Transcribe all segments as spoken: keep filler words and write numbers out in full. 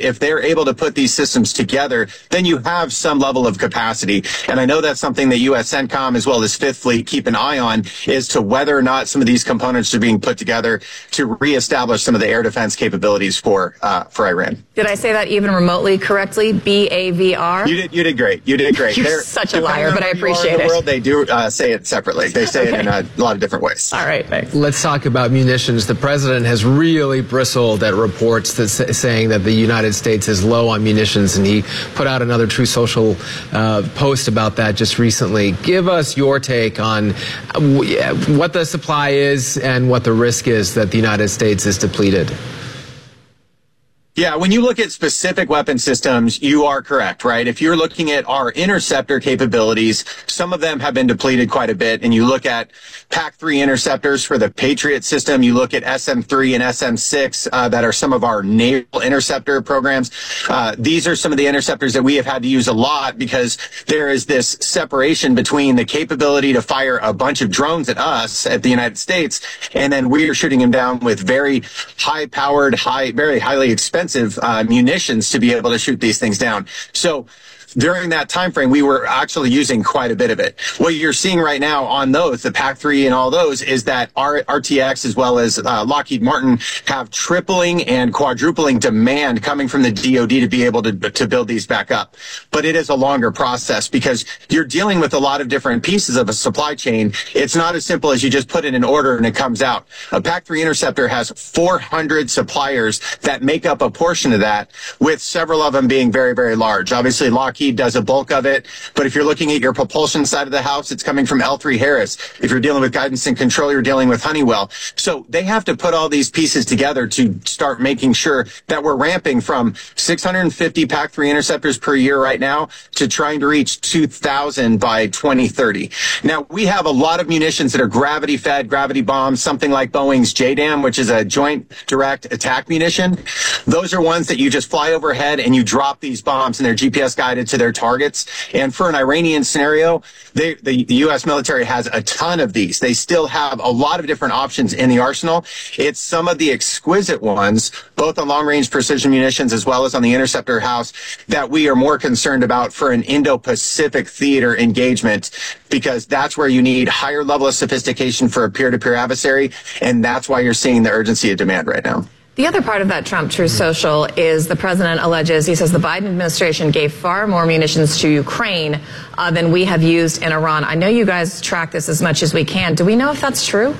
but if they're able to put these systems together, then you have some level of capacity. And I know that's something that U S CENTCOM as well as Fifth Fleet keep an eye on, is to whether or not some of these components are being put together to reestablish some of the air defense capabilities for uh, for Iran. Did I say that even remotely correctly? B A V R? You did. You did great. You did great. You're They're, such a liar, but I appreciate in the it. World, they do uh, say it separately. They say okay. it in a lot of different ways. All right, thanks. Let's talk about munitions. The president has really bristled at reports that say, saying that the United States is low on munitions, and he put out another True Social uh, post about that just recently. Give us your take on what the supply is and what the risk is that the United States is depleted. Yeah, when you look at specific weapon systems, you are correct, right? If you're looking at our interceptor capabilities, some of them have been depleted quite a bit. And you look at PAC three interceptors for the Patriot system, you look at S M three and S M six uh, that are some of our naval interceptor programs. Uh, these are some of the interceptors that we have had to use a lot because there is this separation between the capability to fire a bunch of drones at us, at the United States, and then we are shooting them down with very high-powered, high, very highly expensive Uh, munitions to be able to shoot these things down. So during that time frame, we were actually using quite a bit of it. What you're seeing right now on those, the PAC three and all those, is that our R T X as well as uh, Lockheed Martin have tripling and quadrupling demand coming from the D O D to be able to to build these back up. But it is a longer process because you're dealing with a lot of different pieces of a supply chain. It's not as simple as you just put in an order and it comes out. A PAC three interceptor has four hundred suppliers that make up a portion of that, with several of them being very, very large. Obviously, Lockheed does a bulk of it, but if you're looking at your propulsion side of the house, it's coming from L three Harris. If you're dealing with guidance and control, you're dealing with Honeywell. So they have to put all these pieces together to start making sure that we're ramping from six hundred fifty PAC three interceptors per year right now to trying to reach two thousand by twenty thirty. Now, we have a lot of munitions that are gravity-fed, gravity bombs, something like Boeing's J DAM, which is a Joint Direct Attack Munition. Those are ones that you just fly overhead and you drop these bombs, and they're G P S guided to their targets. And for an Iranian scenario, they, the, the U S military has a ton of these. They still have a lot of different options in the arsenal. It's some of the exquisite ones, both on long-range precision munitions as well as on the interceptor house, that we are more concerned about for an Indo-Pacific theater engagement, because that's where you need higher level of sophistication for a peer-to-peer adversary, and that's why you're seeing the urgency of demand right now. The other part of that Trump True Social is the president alleges, he says the Biden administration gave far more munitions to Ukraine uh, than we have used in Iran. I know you guys track this as much as we can. Do we know if that's true?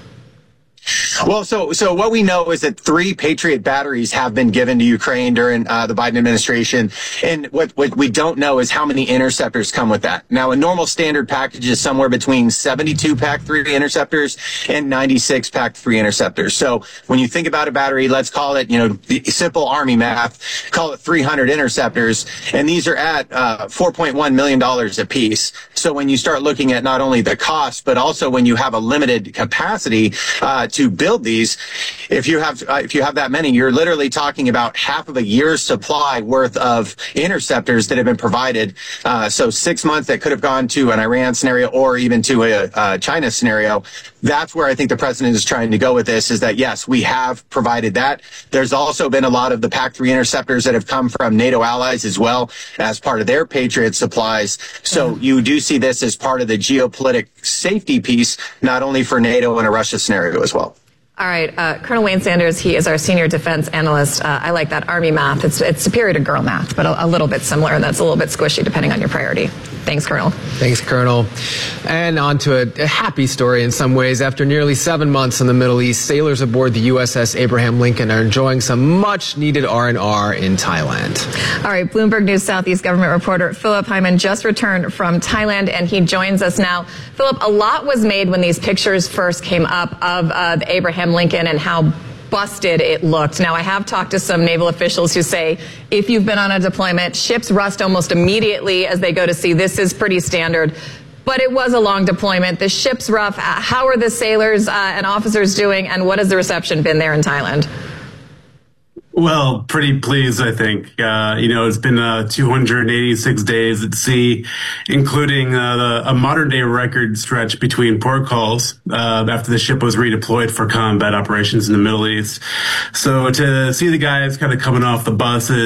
Well, so so what we know is that three Patriot batteries have been given to Ukraine during uh, the Biden administration. And what, what we don't know is how many interceptors come with that. Now, a normal standard package is somewhere between seventy-two PAC three interceptors and ninety-six PAC three interceptors. So when you think about a battery, let's call it, you know, the simple Army math, call it three hundred interceptors. And these are at uh, four point one million dollars a piece. So when you start looking at not only the cost, but also when you have a limited capacity uh, to build these, if you have uh, if you have that many, you're literally talking about half of a year's supply worth of interceptors that have been provided. Uh, so six months that could have gone to an Iran scenario or even to a, a China scenario. That's where I think the president is trying to go with this, is that, yes, we have provided that. There's also been a lot of the PAC three interceptors that have come from NATO allies as well as part of their Patriot supplies. So yeah. You do see this as part of the geopolitical safety piece, not only for NATO and a Russia scenario as well. All right, uh, Colonel Wayne Sanders, he is our senior defense analyst. Uh, I like that Army math. It's it's superior to girl math, but a, a little bit similar, and that's a little bit squishy depending on your priority. Thanks, Colonel. Thanks, Colonel. And on to a, a happy story in some ways. After nearly seven months in the Middle East, sailors aboard the U S S Abraham Lincoln are enjoying some much-needed R and R in Thailand. All right, Bloomberg News Southeast government reporter Philip Hyman just returned from Thailand, and he joins us now. Philip, a lot was made when these pictures first came up of uh, the Abraham Lincoln and how busted it looked. Now, I have talked to some naval officials who say if you've been on a deployment, ships rust almost immediately as they go to sea. This is pretty standard. But it was a long deployment. The ship's rough. How are the sailors uh, and officers doing, and what has the reception been there in Thailand? Well, pretty pleased, I think. Uh, you know, it's been uh, two hundred eighty-six days at sea, including uh, the, a modern-day record stretch between port calls uh, after the ship was redeployed for combat operations in the Middle East. So to see the guys kind of coming off the buses,